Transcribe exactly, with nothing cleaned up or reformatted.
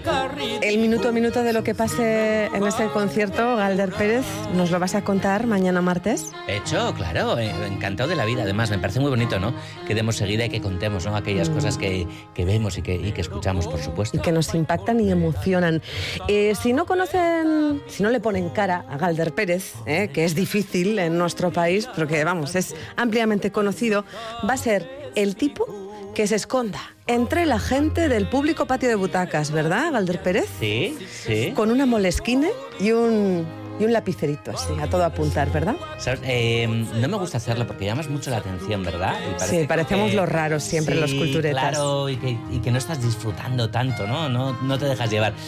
El minuto a minuto de lo que pase en este concierto, Galder Pérez, ¿nos lo vas a contar mañana martes? Hecho, claro, eh, encantado de la vida. Además, me parece muy bonito, ¿no? Que demos seguida y que contemos, ¿no? Aquellas mm. cosas que, que vemos y que, y que escuchamos, por supuesto. Y que nos impactan y emocionan. Eh, si no conocen, si no le ponen cara a Galder Pérez, eh, que es difícil en nuestro país, porque, vamos, es ampliamente conocido, va a ser el tipo que se esconda entre la gente del público patio de butacas, ¿verdad, Galder Pérez? Sí, sí. Con una moleskine y un, y un lapicerito así, a todo apuntar, ¿verdad? ¿Sabes? Eh, no me gusta hacerlo porque llamas mucho la atención, ¿verdad? Sí, parecemos que, los raros siempre, sí, los culturetas. Claro, y que, y que no estás disfrutando tanto, ¿no? No, no te dejas llevar.